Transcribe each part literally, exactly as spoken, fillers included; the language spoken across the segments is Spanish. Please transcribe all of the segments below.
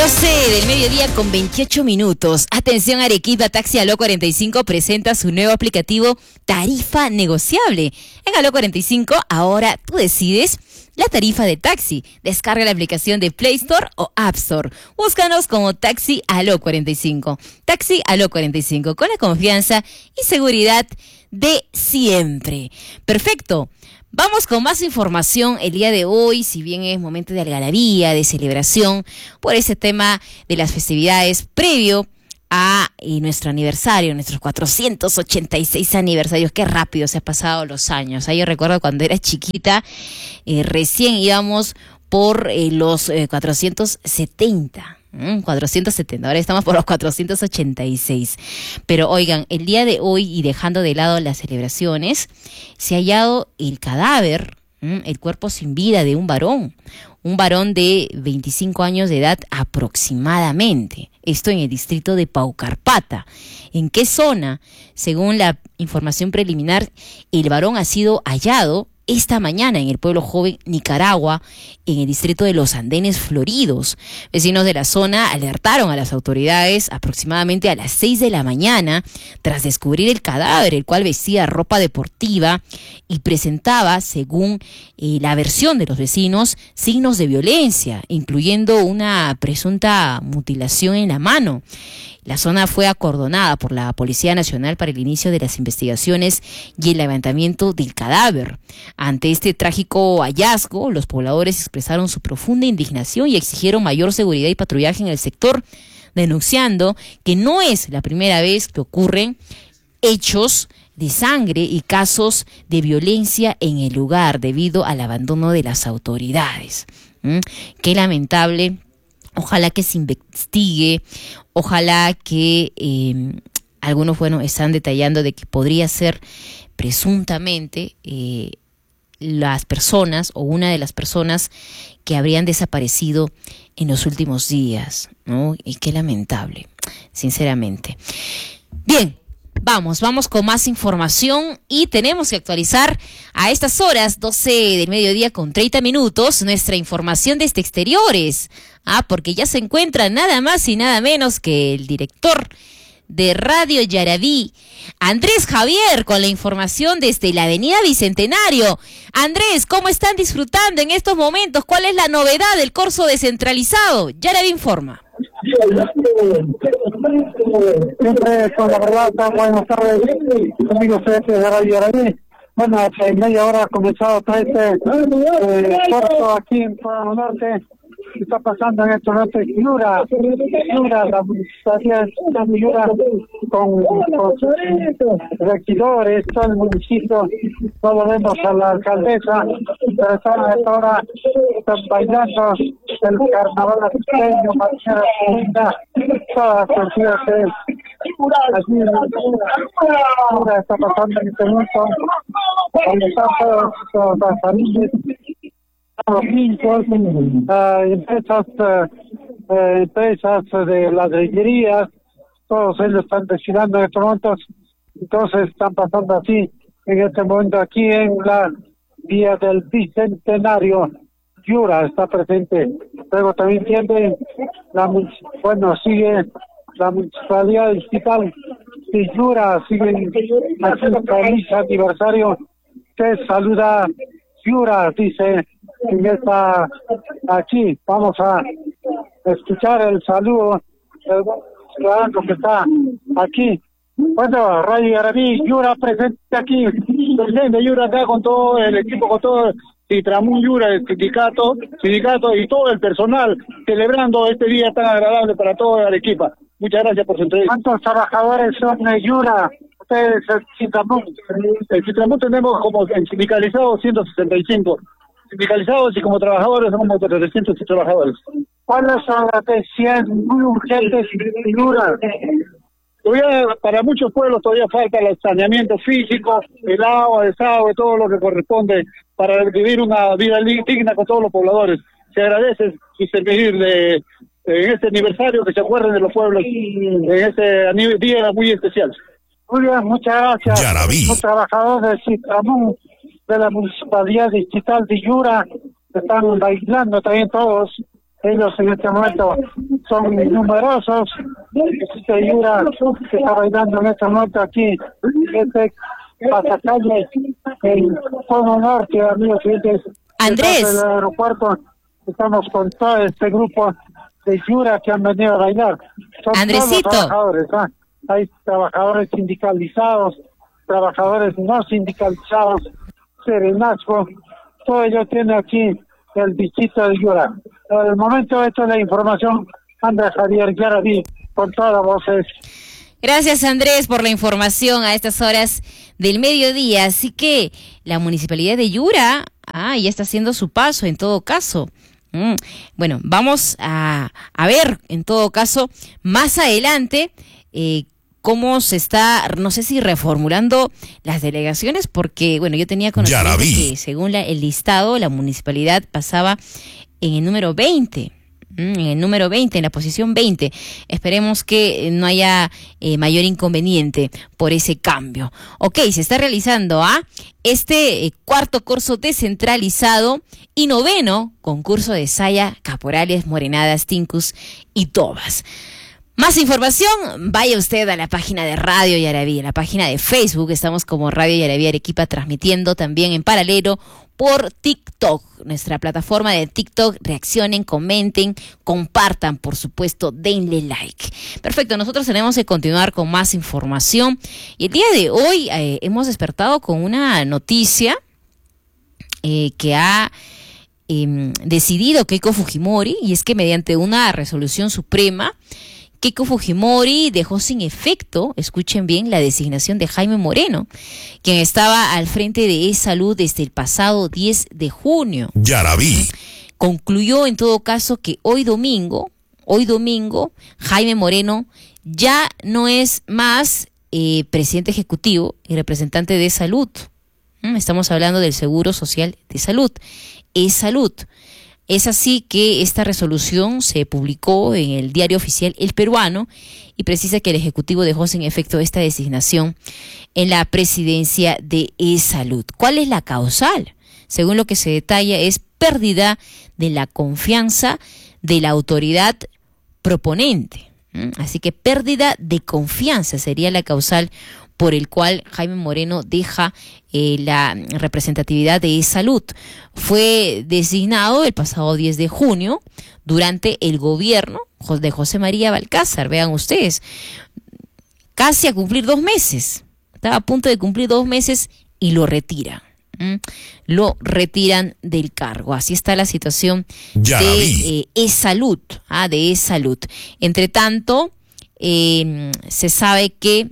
doce del mediodía con veintiocho minutos. Atención, Arequipa, Taxi Aló cuarenta y cinco presenta su nuevo aplicativo Tarifa Negociable. En Aló cuarenta y cinco, ahora tú decides la tarifa de taxi. Descarga la aplicación de Play Store o App Store. Búscanos como Taxi Aló cuarenta y cinco. Taxi Aló cuarenta y cinco, con la confianza y seguridad de siempre. Perfecto. Vamos con más información el día de hoy, si bien es momento de algarabía, de celebración, por ese tema de las festividades previo a eh, nuestro aniversario, nuestros cuatrocientos ochenta y seis aniversarios. Qué rápido se han pasado los años. Ahí yo recuerdo cuando era chiquita, eh, recién íbamos por eh, los eh, cuatrocientos setenta. cuatrocientos setenta, ahora estamos por los cuatrocientos ochenta y seis. Pero oigan, el día de hoy, y dejando de lado las celebraciones, se ha hallado el cadáver, el cuerpo sin vida de un varón, un varón de veinticinco años de edad aproximadamente. Esto en el distrito de Paucarpata. ¿En qué zona? Según la información preliminar, el varón ha sido hallado esta mañana en el pueblo joven Nicaragua, en el distrito de Los Andenes Floridos. Vecinos de la zona alertaron a las autoridades aproximadamente a las seis de la mañana tras descubrir el cadáver, el cual vestía ropa deportiva y presentaba, según eh, la versión de los vecinos, signos de violencia, incluyendo una presunta mutilación en la mano. La zona fue acordonada por la Policía Nacional para el inicio de las investigaciones y el levantamiento del cadáver. Ante este trágico hallazgo, los pobladores expresaron su profunda indignación y exigieron mayor seguridad y patrullaje en el sector, denunciando que no es la primera vez que ocurren hechos de sangre y casos de violencia en el lugar debido al abandono de las autoridades. ¿Mm? Qué lamentable. Ojalá que se investigue, ojalá que eh, algunos, bueno, están detallando de que podría ser presuntamente eh, las personas o una de las personas que habrían desaparecido en los últimos días, ¿no? Y qué lamentable, sinceramente. Bien. Vamos, vamos con más información y tenemos que actualizar a estas horas, doce del mediodía con treinta minutos, nuestra información desde exteriores. Ah, porque ya se encuentra nada más y nada menos que el director de Radio Yaraví, Andrés Javier, con la información desde la Avenida Bicentenario. Andrés, ¿cómo están disfrutando en estos momentos? ¿Cuál es la novedad del corso descentralizado? Yaraví informa. Siempre con la verdad, buenas tardes, amigos de Radio Yaraví. Bueno, hace media hora ha comenzado todo este eh, corto aquí en Pueblo Norte. Está pasando en estos momentos Yura, Yura, la municipalidad de Yura, con, con regidores, todo el municipio. No lo vemos a la alcaldesa, pero están a esta hora están bailando el carnaval africano, marchera comunidad, todas las personas que así Yura está pasando en este momento, donde están todas las familias. Los pinchos, uh, empresas, uh, uh, empresas de ladrillerías, todos ellos están desfilando en estos momentos, entonces están pasando así en este momento aquí en la vía del Bicentenario. Yura está presente, luego también tiene la, bueno, sigue la municipalidad digital de Yura, sigue aquí el feliz aniversario, que saluda Yura, dice en esta aquí. Vamos a escuchar el saludo del ciudadano que está aquí. Bueno, Radio Yaraví, Yura presente aquí, presente Yura acá con todo el equipo, con todo Citramun Yura, el sindicato, sindicato y todo el personal celebrando este día tan agradable para toda la equipa. Muchas gracias por su entrevista. ¿Cuántos trabajadores son de Yura? Ustedes, el Citramun. El Citramun tenemos como sindicalizados ciento sesenta y cinco. Sindicalizados y como trabajadores somos como trescientos trabajadores. ¿Cuáles son las necesidades muy urgentes de Yura? Todavía para muchos pueblos todavía falta el saneamiento físico, el agua, el desagüe, todo lo que corresponde para vivir una vida digna con todos los pobladores. Se agradece su servir de en este aniversario, que se acuerden de los pueblos en este día muy especial. Muy bien, muchas gracias. Yaraví. Los trabajadores de Citramun, de la Municipalidad Digital de Yura, están bailando también todos ellos en este momento son numerosos. Este Yura que está bailando en este momento aquí, este pasacalle, el Cono Norte, amigos clientes. Andrés. Del aeropuerto, estamos con todo este grupo de Yura que han venido a bailar. Son Andresito. todos trabajadores, ¿eh? Hay trabajadores sindicalizados, trabajadores no sindicalizados, serenazgo, todo ello tiene aquí el bichito de Yura. En el momento, esto es la información, Andrés Javier Yaraví, con todas las voces. Gracias, Andrés, por la información a estas horas del mediodía. Así que la Municipalidad de Yura ah, ya está haciendo su paso en todo caso. Mm. Bueno, vamos a, a ver en todo caso más adelante eh, cómo se está, no sé si reformulando las delegaciones, porque bueno, yo tenía conocimiento que según la, el listado, la municipalidad pasaba en el número veinte. En el número veinte, en la posición veinte. Esperemos que no haya eh, mayor inconveniente por ese cambio. Ok, se está realizando ¿ah? este eh, cuarto curso descentralizado y noveno concurso de saya, caporales, morenadas, tincus y tobas. Más información, vaya usted a la página de Radio Yaraví, a la página de Facebook. Estamos como Radio Yaraví Arequipa, transmitiendo también en paralelo por TikTok, nuestra plataforma de TikTok. Reaccionen, comenten, compartan, por supuesto, denle like. Perfecto, nosotros tenemos que continuar con más información. Y el día de hoy eh, hemos despertado con una noticia eh, que ha eh, decidido Keiko Fujimori, y es que mediante una resolución suprema, Keiko Fujimori dejó sin efecto, escuchen bien, la designación de Jaime Moreno, quien estaba al frente de E-Salud desde el pasado diez de junio. Yaraví. Concluyó en todo caso que hoy domingo, hoy domingo, Jaime Moreno ya no es más eh, presidente ejecutivo y representante de Salud. Estamos hablando del Seguro Social de Salud, E-Salud. Es así que esta resolución se publicó en el diario oficial El Peruano y precisa que el Ejecutivo dejó sin efecto esta designación en la presidencia de E-Salud. ¿Cuál es la causal? Según lo que se detalla, es pérdida de la confianza de la autoridad proponente. Así que pérdida de confianza sería la causal por el cual Jaime Moreno deja eh, la representatividad de E-Salud. Fue designado el pasado diez de junio durante el gobierno de José María Balcázar. Vean ustedes, casi a cumplir dos meses. Estaba a punto de cumplir dos meses y lo retiran. ¿Mm? Lo retiran del cargo. Así está la situación ya de eh, E-Salud. Ah, de E-Salud. Entre tanto, eh, se sabe que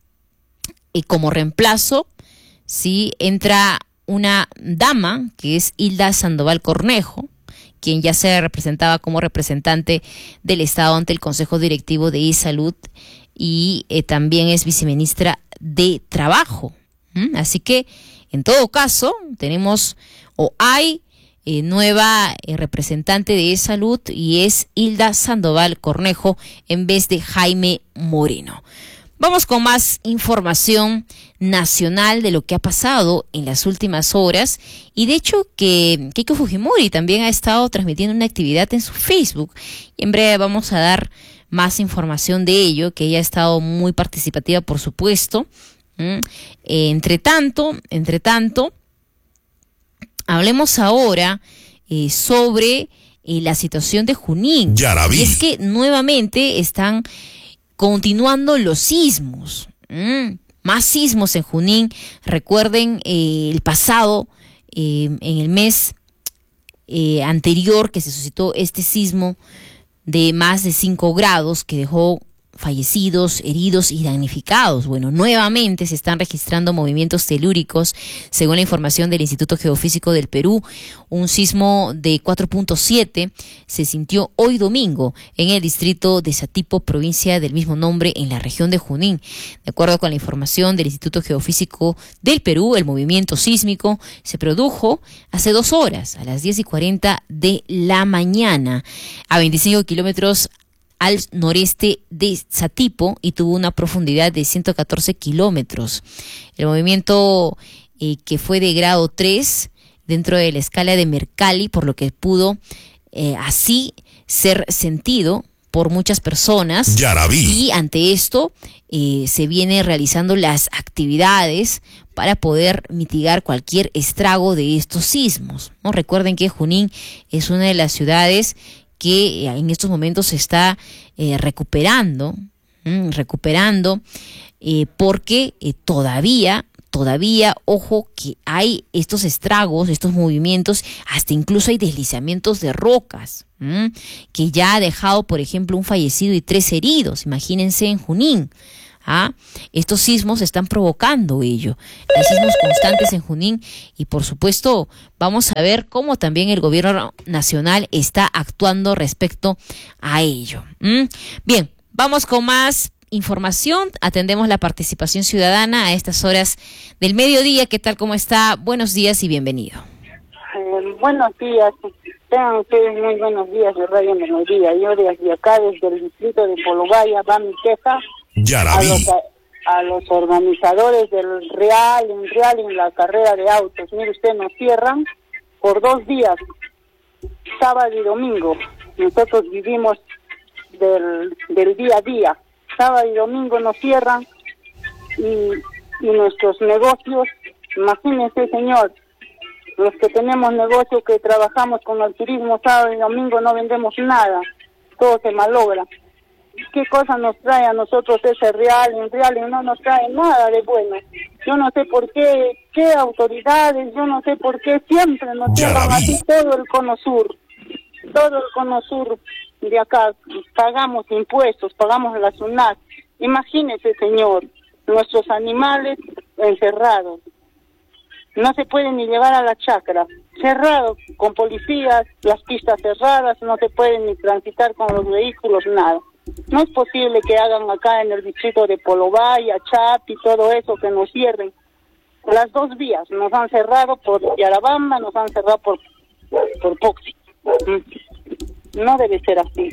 y como reemplazo, sí, entra una dama que es Hilda Sandoval Cornejo, quien ya se representaba como representante del Estado ante el Consejo Directivo de E-Salud y eh, también es viceministra de Trabajo. ¿Mm? Así que, en todo caso, tenemos o hay eh, nueva eh, representante de E-Salud y es Hilda Sandoval Cornejo en vez de Jaime Moreno. Vamos con más información nacional de lo que ha pasado en las últimas horas y de hecho que Keiko Fujimori también ha estado transmitiendo una actividad en su Facebook y en breve vamos a dar más información de ello, que ella ha estado muy participativa, por supuesto. ¿Mm? Eh, entre tanto, entre tanto, hablemos ahora eh, sobre eh, la situación de Junín. Yaraví. Y es que nuevamente están continuando los sismos, mm, más sismos en Junín. Recuerden eh, el pasado, eh, en el mes eh, anterior que se suscitó este sismo de más de cinco grados que dejó fallecidos, heridos y damnificados. Bueno, nuevamente se están registrando movimientos telúricos, según la información del Instituto Geofísico del Perú. Un sismo de cuatro punto siete se sintió hoy domingo en el distrito de Satipo, provincia del mismo nombre, en la región de Junín. De acuerdo con la información del Instituto Geofísico del Perú, el movimiento sísmico se produjo hace dos horas, a las diez y cuarenta de la mañana, a veinticinco kilómetros al noreste de Satipo y tuvo una profundidad de ciento catorce kilómetros. El movimiento eh, que fue de grado tres dentro de la escala de Mercalli, por lo que pudo eh, así ser sentido por muchas personas. Yaraví. Y ante esto eh, se viene realizando las actividades para poder mitigar cualquier estrago de estos sismos, ¿no? Recuerden que Junín es una de las ciudades que en estos momentos se está eh, recuperando, ¿m? recuperando eh, porque eh, todavía Todavía, ojo, que hay estos estragos, estos movimientos, hasta incluso hay deslizamientos de rocas, ¿m? que ya ha dejado, por ejemplo, un fallecido y tres heridos, imagínense en Junín. ¿Ah? Estos sismos están provocando ello, hay sismos constantes en Junín y por supuesto vamos a ver cómo también el gobierno nacional está actuando respecto a ello. ¿Mm? Bien, vamos con más información, atendemos la participación ciudadana a estas horas del mediodía. ¿Qué tal? ¿Cómo está? Buenos días y bienvenido. Eh, buenos días, tengan ustedes muy buenos días de Radio Melodía. Yo desde acá, desde el distrito de Polobaya, va mi queja a los, a, a los organizadores del Real, en Real, en la carrera de autos. Mire usted, nos cierran por dos días, sábado y domingo. Nosotros vivimos del, del día a día. Sábado y domingo nos cierran y, y nuestros negocios, imagínese señor, los que tenemos negocio, que trabajamos con el turismo, sábado y domingo no vendemos nada, todo se malogra. ¿Qué cosa nos trae a nosotros ese Real? En Real no nos trae nada de bueno. Yo no sé por qué, qué autoridades, yo no sé por qué siempre nos cierran así todo el cono sur, todo el cono sur. De acá pagamos impuestos, pagamos la SUNAT. Imagínese, señor, nuestros animales encerrados. No se pueden ni llevar a la chacra. Cerrado, con policías, las pistas cerradas, no se pueden ni transitar con los vehículos, nada. No es posible que hagan acá en el distrito de Polobaya, Chapi, todo eso, que nos cierren. Las dos vías nos han cerrado por Yarabamba, nos han cerrado por, por Poxi. No debe ser así.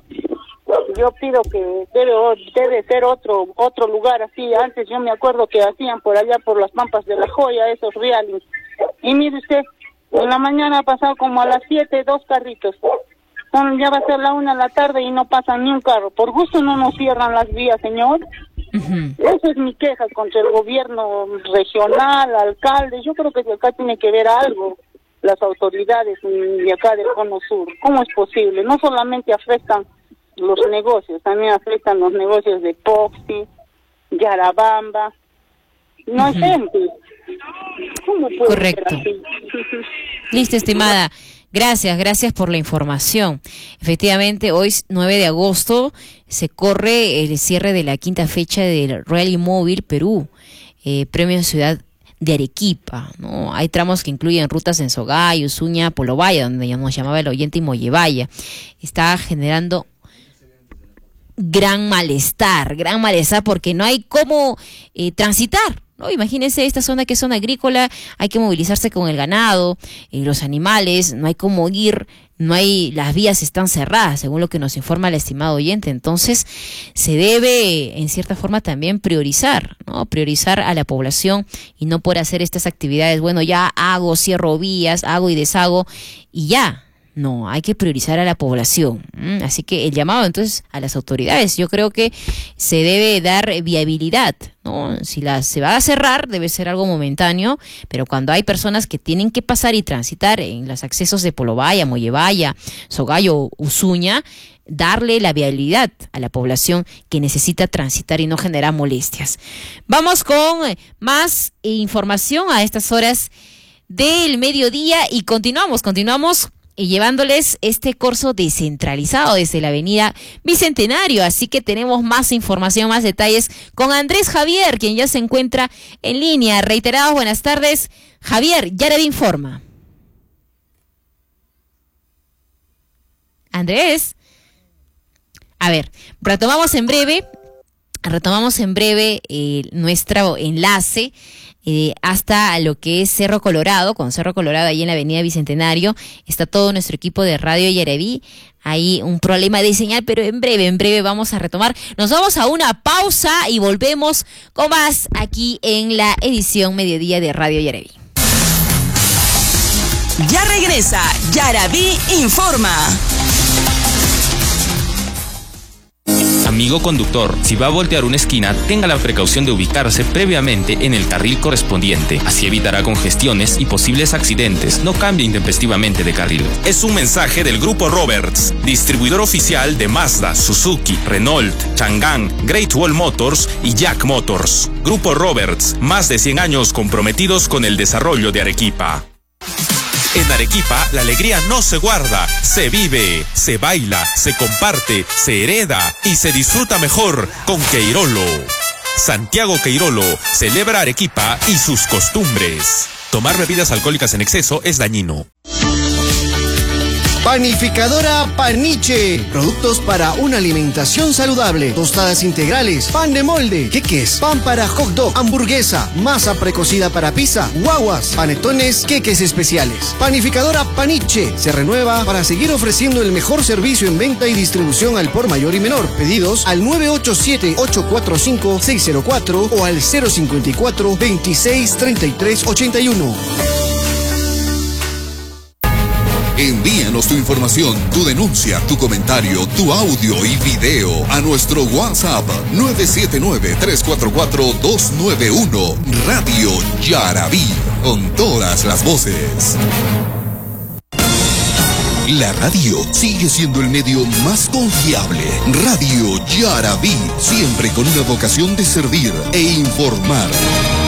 Yo pido que debe debe ser otro otro lugar así. Antes yo me acuerdo que hacían por allá por las Pampas de la Joya esos reales. Y mire usted, en la mañana ha pasado como a las siete dos carritos. Son, ya va a ser la una de la tarde y no pasa ni un carro. Por gusto no nos cierran las vías, señor. Uh-huh. Esa es mi queja contra el gobierno regional, alcalde. Yo creo que de acá tiene que ver algo las autoridades de acá del cono sur. ¿Cómo es posible? No solamente afectan los negocios, también afectan los negocios de Poxi, Yarabamba. No hay uh-huh. gente. ¿Cómo puede Correcto. ser así? Listo, estimada. Gracias, gracias por la información. Efectivamente, hoy nueve de agosto se corre el cierre de la quinta fecha del Rally Móvil Perú, eh, Premio Ciudad de Arequipa, ¿no? Hay tramos que incluyen rutas en Sogay, Usuña, Polobaya, donde nos llamaba el oyente, y Mollevaya. Está generando gran malestar, gran malestar porque no hay cómo eh, transitar, ¿no? Imagínense esta zona que es zona agrícola, hay que movilizarse con el ganado, eh, los animales, no hay cómo ir, no hay, las vías están cerradas, según lo que nos informa el estimado oyente. Entonces, se debe, en cierta forma, también priorizar, ¿no? Priorizar a la población y no por hacer estas actividades, bueno, ya hago, cierro vías, hago y deshago y ya. No, hay que priorizar a la población. ¿Mm? Así que el llamado entonces a las autoridades, yo creo que se debe dar viabilidad, ¿no? Si la, se va a cerrar, debe ser algo momentáneo, pero cuando hay personas que tienen que pasar y transitar en los accesos de Polobaya, Mollevaya, Sogayo, Usuña, darle la viabilidad a la población que necesita transitar y no generar molestias. Vamos con más información a estas horas del mediodía y continuamos, continuamos y llevándoles este curso descentralizado desde la avenida Bicentenario. Así que tenemos más información, más detalles con Andrés Javier, quien ya se encuentra en línea. Reiterados, buenas tardes. Javier, Yaraví informa. Andrés. A ver, retomamos en breve, retomamos en breve eh, nuestro enlace Eh, hasta lo que es Cerro Colorado. Con Cerro Colorado, ahí en la avenida Bicentenario, está todo nuestro equipo de Radio Yaraví. Hay un problema de señal, pero en breve, en breve vamos a retomar. Nos vamos a una pausa y volvemos con más aquí en la edición Mediodía de Radio Yaraví. Ya regresa Yaraví Informa. Amigo conductor, si va a voltear una esquina, tenga la precaución de ubicarse previamente en el carril correspondiente. Así evitará congestiones y posibles accidentes. No cambie intempestivamente de carril. Es un mensaje del Grupo Roberts, distribuidor oficial de Mazda, Suzuki, Renault, Chang'an, Great Wall Motors y Jack Motors. Grupo Roberts, más de cien años comprometidos con el desarrollo de Arequipa. En Arequipa, la alegría no se guarda, se vive, se baila, se comparte, se hereda y se disfruta mejor con Queirolo. Santiago Queirolo celebra Arequipa y sus costumbres. Tomar bebidas alcohólicas en exceso es dañino. Panificadora Paniche. Productos para una alimentación saludable. Tostadas integrales, pan de molde, queques, pan para hot dog, hamburguesa, masa precocida para pizza, guaguas, panetones, queques especiales. Panificadora Paniche se renueva para seguir ofreciendo el mejor servicio en venta y distribución al por mayor y menor. Pedidos al nueve ocho siete, ocho cuatro cinco, seis cero cuatro o al cero cinco cuatro, veintiséis, treinta y tres, ochenta y uno. Envíanos tu información, tu denuncia, tu comentario, tu audio y video a nuestro WhatsApp nueve siete nueve, tres cuatro cuatro, dos nueve uno. Radio Yaraví, con todas las voces. La radio sigue siendo el medio más confiable. Radio Yaraví, siempre con una vocación de servir e informar.